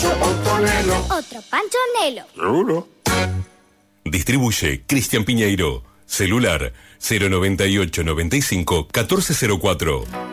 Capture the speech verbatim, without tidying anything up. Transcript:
Pancho Ottonello. Otro Pancho Nelo. ¿Seguro? Distribuye Cristian Piñeiro. Celular cero noventa y ocho noventa y cinco catorce cero cuatro.